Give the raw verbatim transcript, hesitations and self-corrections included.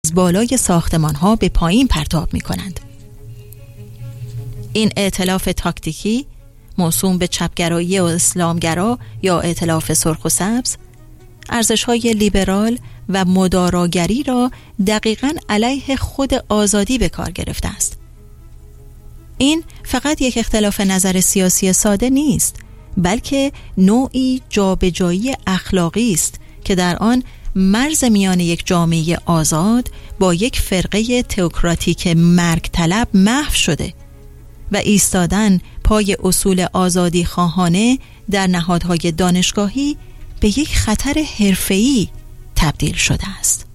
بالای ساختمان‌ها به پایین پرتاب می‌کنند. این ائتلاف تاکتیکی موسوم به چپگرایی و اسلامگرا یا ائتلاف سرخ و سبز، ارزش‌های لیبرال و مداراگری را دقیقاً علیه خود آزادی به کار گرفته است. این فقط یک اختلاف نظر سیاسی ساده نیست، بلکه نوعی جابجایی اخلاقی است که در آن مرز میان یک جامعه آزاد با یک فرقه تئوکراتیک مرگ طلب محو شده و ایستادن پای اصول آزادی خواهانه در نهادهای دانشگاهی به یک خطر حرفه‌ای تبدیل شده است.